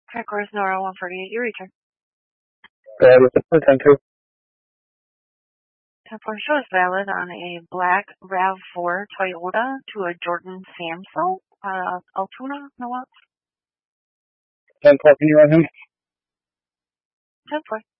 Concourse Nora 148, you return. Thank you. 10-4 show is valid on a black RAV4 Toyota to a Jordan Samso, Altoona, no else. 10-4, can you run him? 10-4.